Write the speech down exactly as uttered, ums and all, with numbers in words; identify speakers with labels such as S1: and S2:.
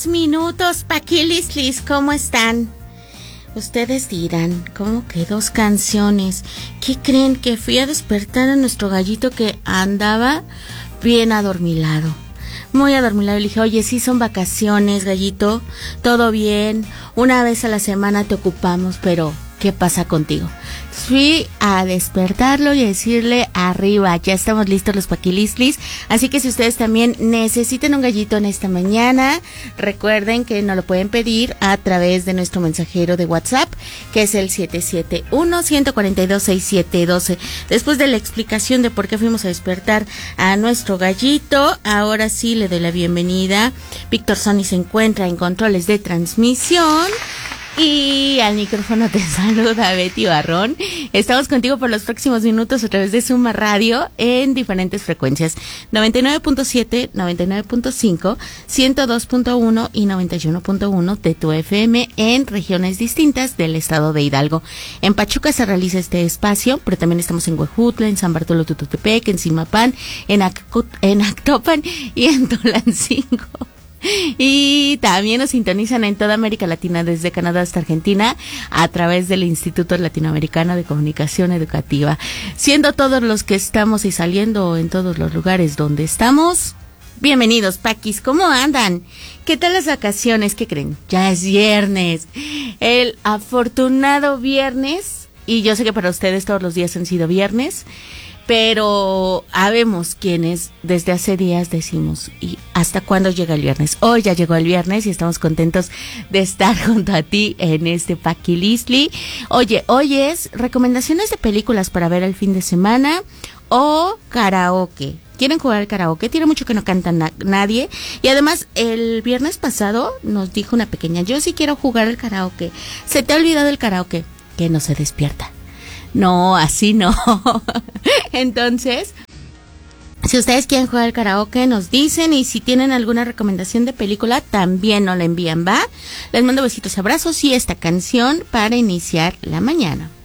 S1: Minutos, Paquilislis, ¿cómo están? Ustedes dirán, ¿cómo que dos canciones? ¿Qué creen? Que fui a despertar a nuestro gallito que andaba bien adormilado. Muy adormilado. Le dije, oye, sí son vacaciones, gallito, todo bien, una vez a la semana te ocupamos, pero ¿qué pasa contigo? Fui a despertarlo y a decirle, arriba, ya estamos listos los Paquilislis. Así que si ustedes también necesitan un gallito en esta mañana, recuerden que nos lo pueden pedir a través de nuestro mensajero de WhatsApp, que es el siete siete uno, uno cuatro dos, seis siete uno dos. Después de la explicación de por qué fuimos a despertar a nuestro gallito, ahora sí le doy la bienvenida. Víctor Sony se encuentra en controles de transmisión. Y al micrófono te saluda Betty Barrón. Estamos contigo por los próximos minutos a través de Suma Radio en diferentes frecuencias: noventa y nueve punto siete, noventa y nueve punto cinco, ciento dos punto uno y noventa y uno punto uno de tu F M en regiones distintas del estado de Hidalgo. En Pachuca se realiza este espacio, pero también estamos en Huejutla, en San Bartolo Tututepec, en Zimapán, en, Ac- en Actopan y en Tulancingo. Y también nos sintonizan en toda América Latina, desde Canadá hasta Argentina, a través del Instituto Latinoamericano de Comunicación Educativa. Siendo todos los que estamos y saliendo en todos los lugares donde estamos, bienvenidos, Paquis, ¿cómo andan? ¿Qué tal las vacaciones? ¿Qué creen? Ya es viernes, el afortunado viernes, y yo sé que para ustedes todos los días han sido viernes, pero habemos quienes desde hace días decimos, ¿y hasta cuándo llega el viernes? Hoy ya llegó el viernes y estamos contentos de estar junto a ti en este Paquilisli. Oye, hoy es recomendaciones de películas para ver el fin de semana o karaoke. ¿Quieren jugar al karaoke? Tiene mucho que no canta na- nadie. Y además, el viernes pasado nos dijo una pequeña, yo sí quiero jugar al karaoke. ¿Se te ha olvidado el karaoke? Que no se despierta. No, así no. Entonces, si ustedes quieren jugar al karaoke, nos dicen, y si tienen alguna recomendación de película, también nos la envían, ¿va? Les mando besitos, abrazos y esta canción para iniciar la mañana.